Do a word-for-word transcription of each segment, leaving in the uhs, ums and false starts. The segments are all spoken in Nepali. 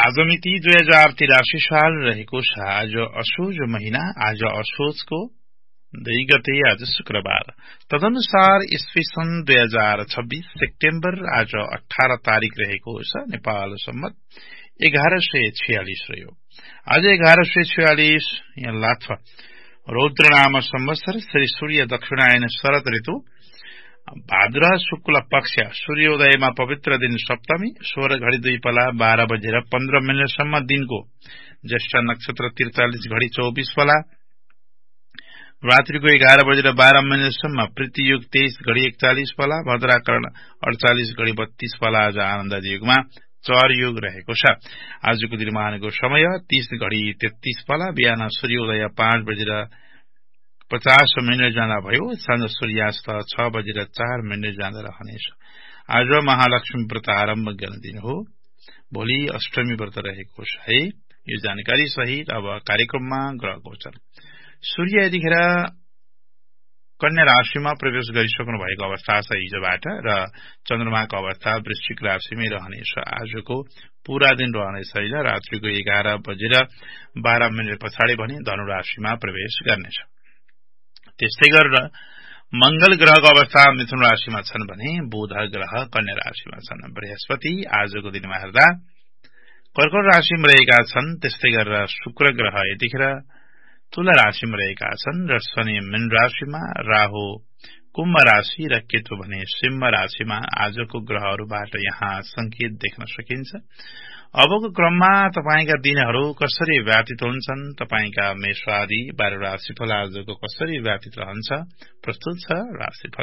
आज मिति दुई हजार तिरासी साल रहेको छ। आज असोज महिना, आज असोजको दुई गते, आज शुक्रबार। तदनुसार ईस्वी सन् दुई हजार छब्बीस सेप्टेम्बर आज अठारह तारिक रहेको छ। नेपाल सम्मत एघार सय छयालिस रह्यो। आज एघार सय छयालिस लाथ रौद्र नाम संवत्सर, श्री सूर्य दक्षिणायन शरद ऋतु, भाद्र शुक्ल पक्ष, सूर्योदयमा पवित्र दिन सप्तमी, सोह्र घड़ी दुई पला बाह्र बजेर पन्ध्र मिनटसम्म दिनको, ज्येष्ठ नक्षत्र त्रिचालिस घड़ी चौबीस पला, रात्रिको एघार बजेर बाह्र मिनटसम्म, प्रीतियुग तेइस घड़ी एकचालिस पला, भद्राकरण अड़चालिस घड़ी बत्तीस पला। आज आनन्द युगमा चर युग रहेको छ। आजको दिनमानको समय तीस घड़ी तेत्तीस पला, बिहान सूर्योदय पाँच बजेर पचास मिनट जाँदा भयो, साँझ सूर्यास्त छ बजेर चार मिनट जाँदा रहनेछ। आज महालक्ष्मी व्रत आरम्भ गर्ने दिन हो। भोलि अष्टमी व्रत रहेको छ है। यो जानकारी सहित अब कार्यक्रममा ग्रह गोचर। सूर्य यतिखेर कन्या राशिमा प्रवेश गरिसक्नु भएको अवस्था छ हिजोबाट, र चन्द्रमाको अवस्था वृश्चिक राशिमै रहनेछ। आजको पूरा दिन रहने छैन। रात्रिको एघार बजेर बाह्र मिनट पछाडि भने धनु राशिमा प्रवेश गर्नेछ। त्यस्तै गरेर मंगल ग्रहको अवस्था मिथुन राशिमा छन् भने बुध ग्रह कन्या राशिमा छन्। बृहस्पति आजको दिनमा हेर्दा कर्कट राशिमा रहेका छन्। त्यस्तै गरेर शुक्र ग्रह यतिखेर तुला राशिमा रहेका छन् र शनि मीन राशिमा, राहु कुम्भ राशि र केतु भने सिंह राशिमा आजको ग्रहहरूबाट यहाँ संकेत देख्न सकिन्छ। अबको क्रममा तपाईका दिनहरू कसरी व्यतीत हुन्छन्, तपाईका मेष आदि बाह्र राशिफल आजको कसरी व्यतीत रहन्छ, प्रस्तुत छ राशिफल।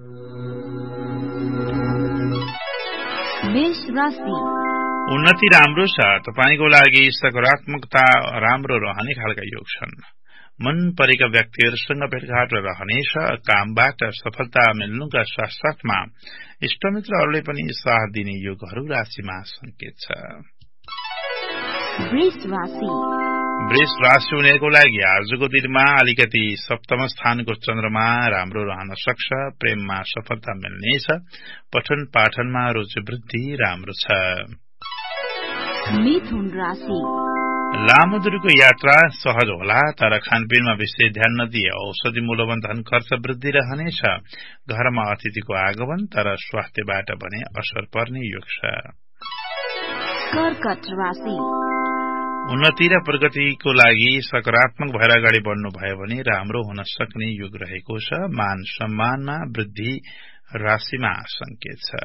मेष राशि उन्नति राम्रो छ। तपाईको लागि सकारात्मकता राम्रो रहने खालका योग छन्। मन परेका व्यक्तिहरूसँग भेटघाट रहनेछ। कामबाट सफलता मिल्नुका साथसाथमा इष्टमित्रहरूले पनि साथ दिने योगहरू राशिमा संकेत छ। वृष राशि वृष राशि हुनेको लागि आजको दिनमा अलिकति सप्तम स्थानको चन्द्रमा राम्रो रहन सक्छ। प्रेममा सफलता मिल्नेछ। पठन पाठनमा रुचि वृद्धि राम्रो छ। मिथुन राशि लामो दूरीको यात्रा सहज होला, तर खानपिनमा विशेष ध्यान नदिए औषधि मूल्यवान धन खर्च वृद्धि रहनेछ। घरमा अतिथिको आगमन, तर स्वास्थ्यबाट भने असर पर्ने योग छ। कर्कट राशि उन्नति र प्रगतिको लागि सकारात्मक भएर अगाडि बढ्नु भयो भने राम्रो हुन सक्ने योग रहेको छ। मान सम्मानमा वृद्धि राशिमा संकेत छ।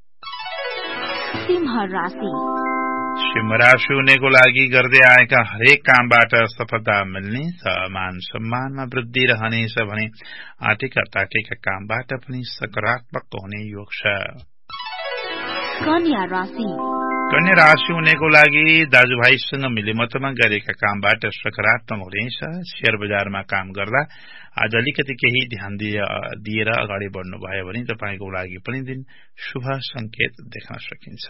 सिंह राशि सिंह राशि हुनेको लागि गर्दै आएका हरेक कामबाट सफलता मिल्ने छ। मान सम्मानमा वृद्धि रहनेछ भने आँटेका ताकेका कामबाट पनि सकारात्मक हुने योग छ। कन्या राशि कन्या राशि हुनेको लागि दाजुभाइसँग मिलेमतमा गरेका कामबाट सकारात्मक हुनेछ। शेयर बजारमा काम गर्दा आज अलिकति केही ध्यान दिएर अगाडि बढ्नु भयो भने तपाईको लागि पनि दिन शुभ संकेत देख्न सकिन्छ।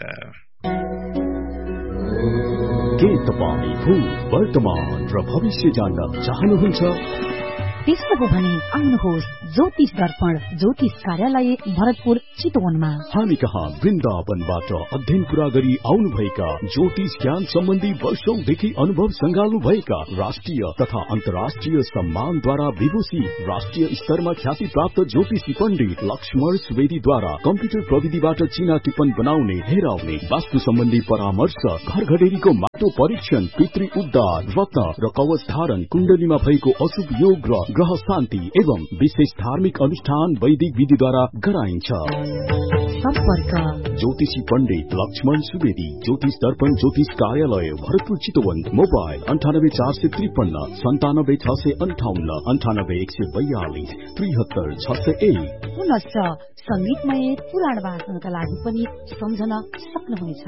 के तपाईँ भूत वर्तमान र भविष्य जान्न चाहनुहुन्छ? त्यस्तो हो भने आउनुहोस् ज्योतिष दर्पण ज्योतिष कार्यालय भरतपुर चितवनमा। हामी कहाँ वृन्दावनबाट अध्ययन पूरा गरी आउनुभएका ज्योतिष ज्ञान सम्बन्धी वर्षौंदेखि अनुभव संगाल्नु भएका राष्ट्रिय तथा अन्तर्राष्ट्रिय सम्मानद्वारा विभूषित राष्ट्रिय स्तरमा ख्याति प्राप्त ज्योतिषी पण्डित लक्ष्मण सुवेदीद्वारा कम्प्युटर प्रविधिबाट चिना टिप्पण बनाउने, हेराउने, वास्तु सम्बन्धी परामर्श, घर घडेरीको माटो परीक्षण, पितृ उद्धार, रत्न र कवच धारण, कुण्डलीमा भएको अशुभ योग र ग्रह शान्ति एवं विशेष धार्मिक अनुष्ठान वैदिक विधिद्वारा गराइन्छ। सम्पर्क ज्योतिषी पण्डित लक्ष्मण सुवेदी, ज्योतिष दर्पण ज्योतिष कार्यालय भरतपुर चितवन। मोबाइल अन्ठानब्बे चार सय त्रिपन्न सन्तानब्बे छ सय अन्ठाउन्न अन्ठानब्बे एक सय बयालिस त्रिहत्तर छ सय एक। पुनश्च संगीतमय पुराण वाचनका लागि पनि सम्झन सक्नुहुनेछ।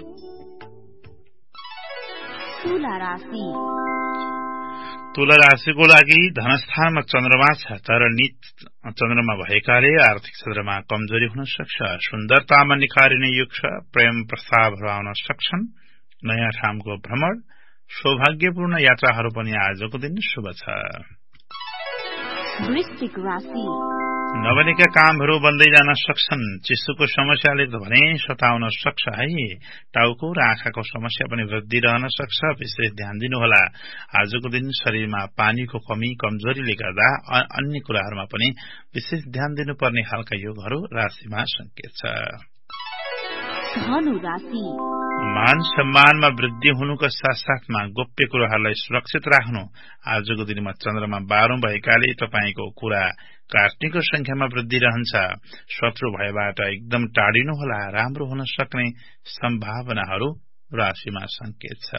तुला राशि तुला राशिको लागि धनस्थानमा चन्द्रमा छ, तर नीच चन्द्रमा भएकाले आर्थिक क्षेत्रमा कमजोरी हुन सक्छ। सुन्दरतामा निखारिने योग छ। प्रेम प्रस्तावहरू आउन सक्छन्। नयाँ ठाउँको भ्रमण, सौभाग्यपूर्ण यात्राहरू पनि आजको दिन शुभ छ। वृश्चिक राशि नबनेका कामहरू बन्दै जान सक्छन्। चिसोको समस्याले भने सताउन सक्छ है। टाउको र आँखाको समस्या पनि वृद्धि रहन सक्छ। विशेष ध्यान दिनुहोला। आजको दिन शरीरमा पानीको कमी कमजोरीले गर्दा अन्य कुराहरूमा पनि विशेष ध्यान दिनुपर्ने खालका योगहरू राशिमा संकेत छ। मान सम्मानमा वृद्धि हुनुका साथसाथमा गोप्य कुराहरूलाई सुरक्षित राख्नु। आजको दिनमा चन्द्रमा बाह्रौं भएकाले तपाईको कुरा काट्नेको संख्यामा वृद्धि रहन्छ। शत्रु भयबाट एकदम टाढिनुहोला। राम्रो हुन सक्ने सम्भावनाहरू राशिमा संकेत छ।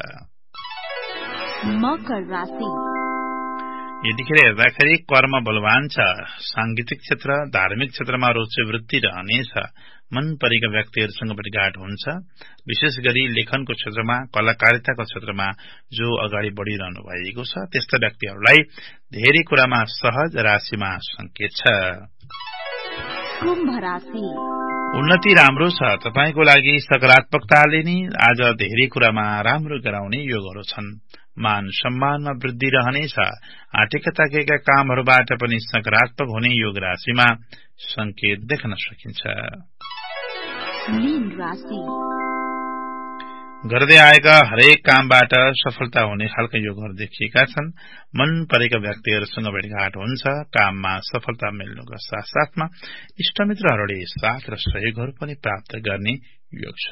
मकर राशि यतिखेर हेर्दाखेरि कर्म बलवान छ। सांगीतिक क्षेत्र धार्मिक क्षेत्रमा रुचि वृद्धि रहनेछ। मन परेका व्यक्तिहरूसँग भेटघाट हुन्छ। विशेष गरी लेखनको क्षेत्रमा कलाकारिताको क्षेत्रमा जो अगाडि बढ़िरहनु भएको छ त्यस्ता व्यक्तिहरूलाई धेरै कुरामा सहज राशिमा संकेत छ। कुम्भ राशि उन्नति राम्रो छ। तपाईको लागि सकारात्मकताले नै आज धेरै कुरामा राम्रो गराउने योगहरू छन्। मान सम्मानमा वृद्धि रहनेछ। आटेका ताकेका कामहरूबाट पनि सकारात्मक हुने योग राशिमा संकेत देख्न सकिन्छ। मीन राशि गर्दै आएका हरेक कामबाट सफलता हुने खालका योगहरू देखिएका छन्। मन परेका व्यक्तिहरूसँग भेटघाट हुन्छ। काममा सफलता मिल्नुका साथसाथमा इष्टमित्रहरूले साथ र सहयोगहरू पनि प्राप्त गर्ने योग छ।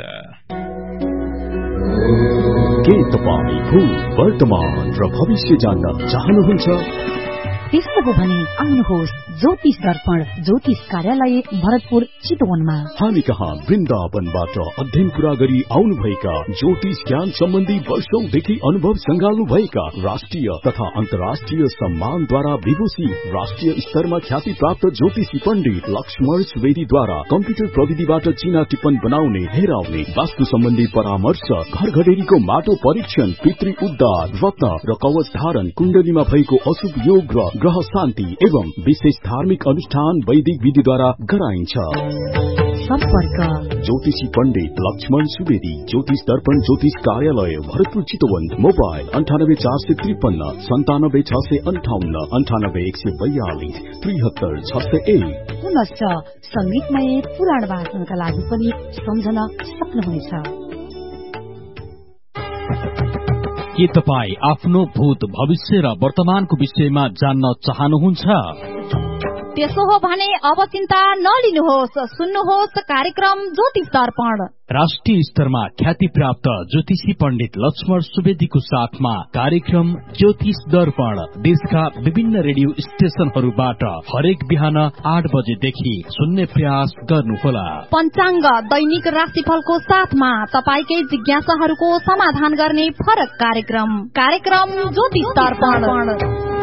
के तपाईँ भूत वर्तमान र भविष्य जान्न चाहनुहुन्छ? त्यस्तो हो भने आउनुहोस् ज्योतिष दर्पण ज्योतिष कार्यालय भरतपुर चितवनमा। हामी कहाँ वृन्दावनबाट अध्ययन पूरा गरी आउनुभएका ज्योतिष ज्ञान सम्बन्धी वर्षौंदेखि अनुभव संगाल्नु भएका राष्ट्रिय तथा अन्तर्राष्ट्रिय सम्मानद्वारा विभूषी राष्ट्रिय स्तरमा ख्याति प्राप्त ज्योतिषी पण्डित लक्ष्मण सुवेदीद्वारा कम्प्युटर प्रविधिबाट चिना टिप्पण बनाउने, हेराउने, वास्तु सम्बन्धी परामर्श, घर घडेरीको माटो परीक्षण, पितृ उद्धार, रत्न र कवच धारण, कुण्डलीमा भएको अशुभ योग र ग्रह शान्ति एवं विशेष धार्मिक अनुष्ठान वैदिक विधिद्वारा गराइन्छ। सम्पर्क ज्योतिषी पण्डित लक्ष्मण सुवेदी, ज्योतिष दर्पण ज्योतिष कार्यालय भरतपुर चितवन। मोबाइल अन्ठानब्बे चार सय त्रिपन्न सन्तानब्बे छ सय अन्ठाउन्न अन्ठानब्बे एक सय बयालिस त्रिहत्तर छ सय एक। पुनश्च संगीतमय पुराण वाचनका लागि पनि सम्झन सक्नुहुनेछ। के तपाईँ आफ्नो भूत भविष्य र वर्तमानको विषयमा जान्न चाहनुहुन्छ? त्यसो हो भने अब चिन्ता नलिनुहोस्। सुन्नुहोस् कार्यक्रम ज्योतिष दर्पण। राष्ट्रिय स्तरमा ख्याति प्राप्त ज्योतिषी पण्डित लक्ष्मण सुवेदीको साथमा कार्यक्रम ज्योतिष दर्पण देशका विभिन्न रेडियो स्टेशनहरूबाट हरेक बिहान आठ बजेदेखि सुन्ने प्रयास गर्नुहोला। पञ्चाङ्ग दैनिक राशिफलको साथमा तपाईकै जिज्ञासाहरूको समाधान गर्ने फरक कार्यक्रम कार्यक्रम ज्योतिष दर्पण।